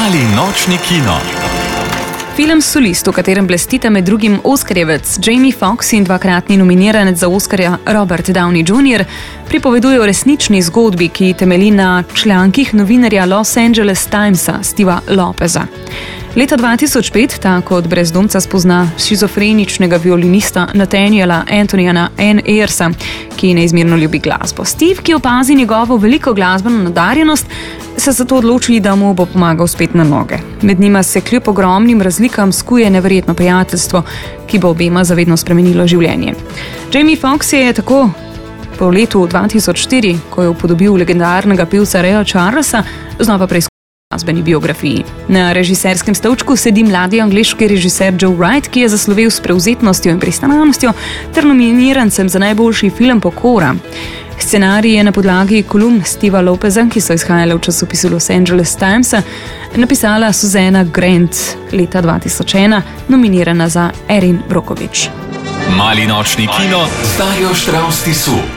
Mali nočni kino. Film Solist, v katerem blestita med drugim oskarjevec Jamie Foxx in dvakratni nominiranec za Oskarja Robert Downey Jr., pripoveduje o resnični zgodbi, ki temelji na člankih novinarja Los Angeles Timesa Steva Lopeza. Leta 2005 ta kot brezdomca spozna šizofreničnega violinista Nathaniela Anthonyja N. Ayersa, ki neizmerno ljubi glasbo. Steve, ki opazi njegovo veliko glasbeno nadarjenost, se zato odločili, da mu bo pomagal spet na noge. Med njima se kljub ogromnim razlikam skuje neverjetno prijateljstvo, ki bo obema zavedno spremenilo življenje. Jamie Foxx je tako po letu 2004, ko je upodobil legendarnega pevca Raya Charlesa, znova preizkusil glasbeni biografiji. Na režiserskem stolčku sedi mladi angleški režiser Joe Wright, ki je zaslovel s prevzetnostjo in pristanostjo ter nominirancem za najboljši film Pokora. Scenarij je na podlagi kolumn Steva Lopeza, ki so izhajale v časopisu Los Angeles Timesa, napisala Susannah Grant, leta 2001 nominirana za Erin Brockovich. Mali nočni kino z Darjo Štravs Tisu.